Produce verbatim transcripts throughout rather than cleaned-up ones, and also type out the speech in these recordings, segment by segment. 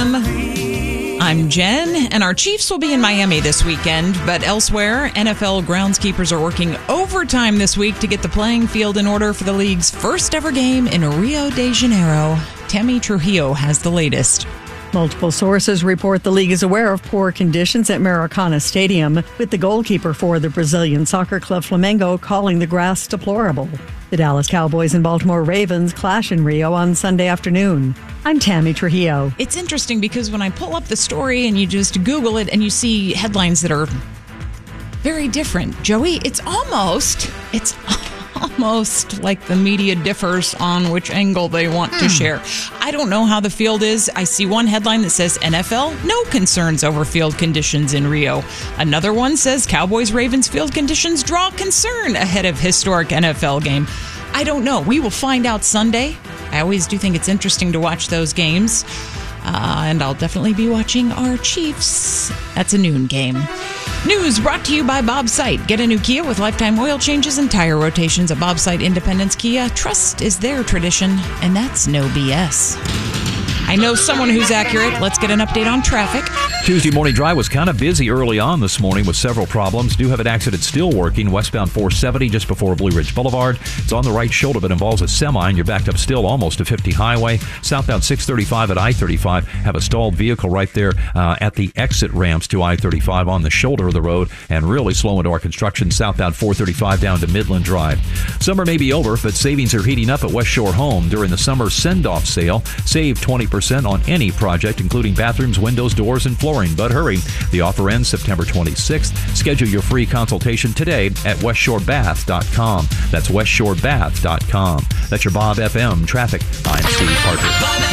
a.m. I'm Jen, and our Chiefs will be in Miami this weekend, but elsewhere, N F L groundskeepers are working overtime this week to get the playing field in order for the league's first ever game in Rio de Janeiro. Tammy Trujillo has the latest. Multiple sources report the league is aware of poor conditions at Maracana Stadium, with the goalkeeper for the Brazilian soccer club Flamengo calling the grass deplorable. The Dallas Cowboys and Baltimore Ravens clash in Rio on Sunday afternoon. I'm Tammy Trujillo. It's interesting because when I pull up the story and you just Google it and you see headlines that are very different, Joey, it's almost, it's almost like the media differs on which angle they want to share. I don't know how the field is. I see one headline that says N F L, no concerns over field conditions in Rio. Another one says Cowboys-Ravens field conditions draw concern ahead of historic N F L game. I don't know. We will find out Sunday. I always do think it's interesting to watch those games. Uh, and I'll definitely be watching our Chiefs. That's a noon game. News brought to you by Bob Sight. Get a new Kia with lifetime oil changes and tire rotations at Bob Sight Independence Kia. Trust is their tradition, and that's no B S. I know someone who's accurate. Let's get an update on traffic. Tuesday morning drive was kind of busy early on this morning with several problems. Do have an accident still working westbound four seventy just before Blue Ridge Boulevard. It's on the right shoulder but involves a semi, and you're backed up still almost to fifty highway. Southbound six thirty-five at I thirty-five have a stalled vehicle right there uh, at the exit ramps to I thirty-five on the shoulder of the road, and really slow into our construction southbound four thirty-five down to Midland Drive. Summer may be over, but savings are heating up at West Shore Home during the summer send-off sale. Save twenty percent on any project, including bathrooms, windows, doors, and flooring. But hurry, the offer ends September twenty-sixth. Schedule your free consultation today at west shore bath dot com. That's west shore bath dot com. That's your Bob F M traffic. I'm Steve Parker.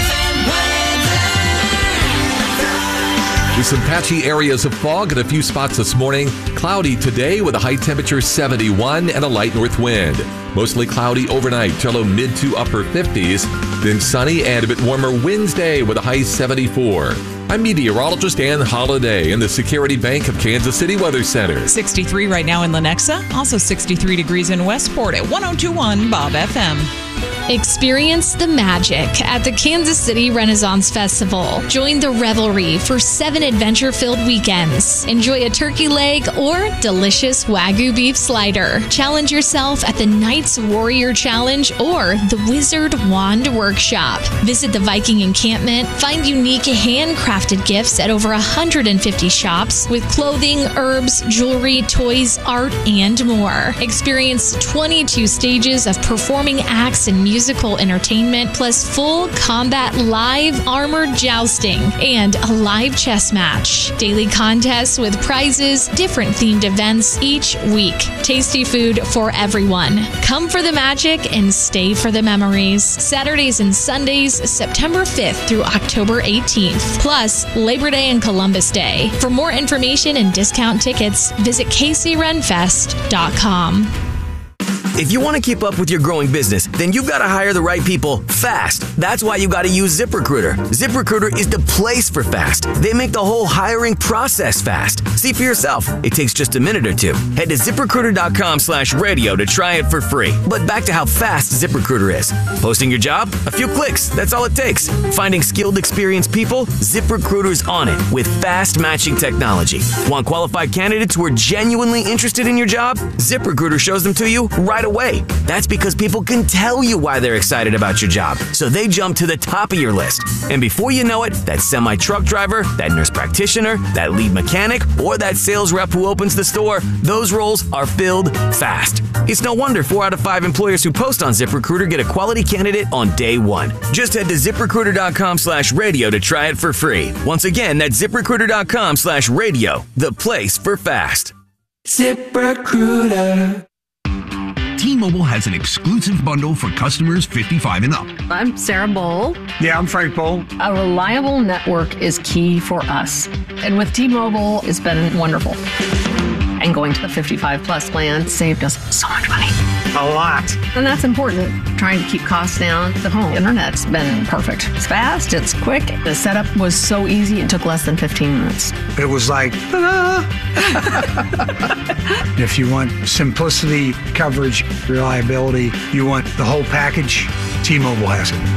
With some patchy areas of fog in a few spots this morning. Cloudy today with a high temperature seventy-one and a light north wind. Mostly cloudy overnight till low mid to upper fifties. Then sunny and a bit warmer Wednesday with a high seventy-four. I'm meteorologist Ann Holiday in the Security Bank of Kansas City Weather Center. sixty-three right now in Lenexa. Also sixty-three degrees in Westport at one oh two point one Bob F M. Experience the magic at the Kansas City Renaissance Festival. Join the revelry for seven adventure-filled weekends. Enjoy a turkey leg or delicious Wagyu beef slider. Challenge yourself at the Knights Warrior Challenge or the Wizard Wand Workshop. Visit the Viking encampment. Find unique handcrafted gifts at over one hundred fifty shops with clothing, herbs, jewelry, toys, art, and more. Experience twenty-two stages of performing acts and music. Musical entertainment, plus full combat live armored jousting and a live chess match. Daily contests with prizes, different themed events each week. Tasty food for everyone. Come for the magic and stay for the memories. Saturdays and Sundays, September fifth through October eighteenth. Plus, Labor Day and Columbus Day. For more information and discount tickets, visit k c ren fest dot com. If you want to keep up with your growing business, then you've got to hire the right people fast. That's why you got to use ZipRecruiter. ZipRecruiter is the place for fast. They make the whole hiring process fast. See for yourself. It takes just a minute or two. Head to ZipRecruiter.com slash radio to try it for free. But back to how fast ZipRecruiter is. Posting your job? A few clicks. That's all it takes. Finding skilled, experienced people? ZipRecruiter's on it with fast matching technology. Want qualified candidates who are genuinely interested in your job? ZipRecruiter shows them to you right away. Away. That's because people can tell you why they're excited about your job, so they jump to the top of your list. And before you know it, that semi-truck driver, that nurse practitioner, that lead mechanic, or that sales rep who opens the store, those roles are filled fast. It's no wonder four out of five employers who post on ZipRecruiter get a quality candidate on day one. Just head to ZipRecruiter.com slash radio to try it for free. Once again, that's ZipRecruiter.com slash radio, the place for fast. ZipRecruiter. T-Mobile has an exclusive bundle for customers fifty-five and up. I'm Sarah Bowl. Yeah, I'm Frank Bowl. A reliable network is key for us. And with T-Mobile, it's been wonderful. And going to the fifty-five plus plan saved us so much money. A lot. And that's important. Trying to keep costs down. The home internet's been perfect. It's fast, it's quick. The setup was so easy, it took less than fifteen minutes. It was like, ta-da! If you want simplicity, coverage, reliability, you want the whole package, T-Mobile has it.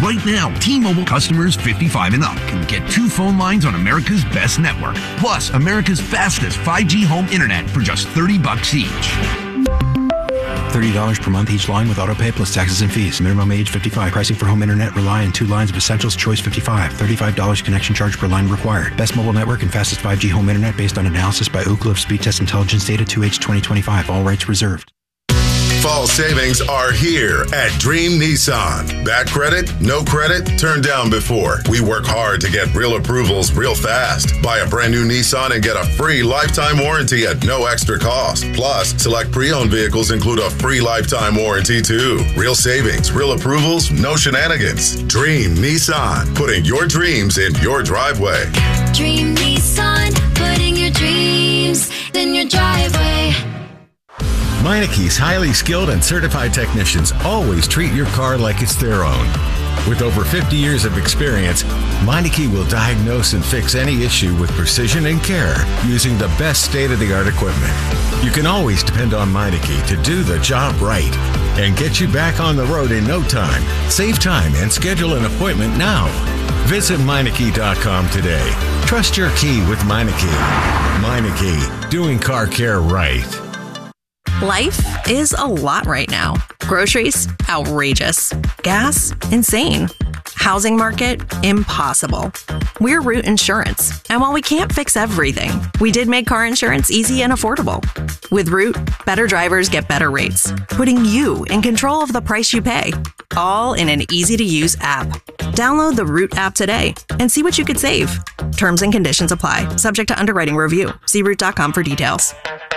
Right now, T-Mobile customers fifty-five and up can get two phone lines on America's best network, plus America's fastest five G home internet for just thirty bucks each. thirty dollars per month each line with autopay plus taxes and fees. Minimum age fifty-five. Pricing for home internet rely on two lines of Essentials Choice fifty-five. thirty-five dollars connection charge per line required. Best mobile network and fastest five G home internet based on analysis by Ookla of Speed Test Intelligence Data two H twenty twenty-five. All rights reserved. Fall savings are here at Dream Nissan. Bad credit? No credit? Turned down before. We work hard to get real approvals real fast. Buy a brand new Nissan and get a free lifetime warranty at no extra cost. Plus, select pre-owned vehicles include a free lifetime warranty too. Real savings, real approvals, no shenanigans. Dream Nissan, putting your dreams in your driveway. Dream Nissan, putting your dreams in your driveway. Meineke's highly skilled and certified technicians always treat your car like it's their own. With over fifty years of experience, Meineke will diagnose and fix any issue with precision and care using the best state-of-the-art equipment. You can always depend on Meineke to do the job right and get you back on the road in no time. Save time and schedule an appointment now. Visit Meineke dot com today. Trust your key with Meineke. Meineke, doing car care right. Life is a lot right now. Groceries, outrageous. Gas, insane. Housing market, impossible. We're Root Insurance, and while we can't fix everything, we did make car insurance easy and affordable. With Root, better drivers get better rates, putting you in control of the price you pay, all in an easy-to-use app. Download the Root app today and see what you could save. Terms and conditions apply, subject to underwriting review. See root dot com for details.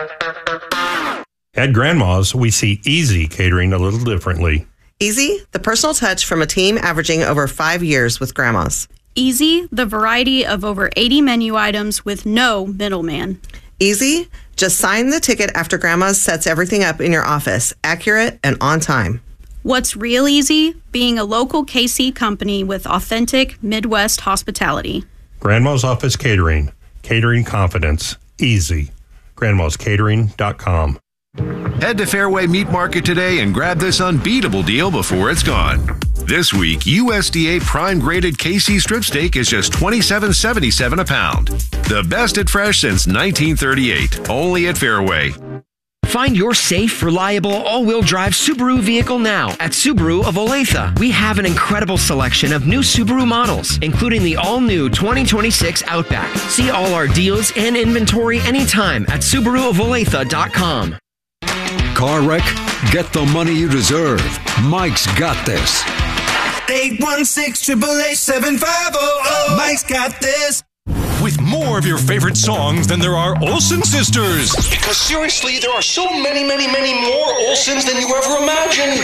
At Grandma's, we see Easy catering a little differently. Easy, the personal touch from a team averaging over five years with Grandma's. Easy, the variety of over eighty menu items with no middleman. Easy, just sign the ticket after Grandma's sets everything up in your office, accurate and on time. What's real easy? Being a local K C company with authentic Midwest hospitality. Grandma's Office Catering. Catering confidence. Easy. grandmas catering dot com. Head to Fairway Meat Market today and grab this unbeatable deal before it's gone. This week, U S D A prime graded K C strip steak is just twenty-seven seventy-seven a pound. The best at fresh since nineteen thirty-eight. Only at Fairway. Find your safe, reliable, all-wheel drive Subaru vehicle now at Subaru of Olathe. We have an incredible selection of new Subaru models, including the all-new twenty twenty-six Outback. See all our deals and inventory anytime at Subaru of Olathe dot com. Car wreck? Get the money you deserve. Mike's got this. eight one six, eight eight eight, seven five zero zero. Mike's got this. With more of your favorite songs than there are Olsen sisters. Because seriously, there are so many, many, many more Olsens than you ever imagined.